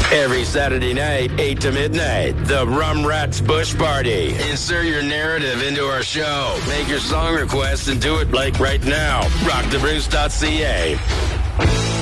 Every Saturday night, 8 to midnight, the Rum Rats Bush Party. Insert your narrative into our show. Make your song request and do it like right now. Rockthebruce.ca.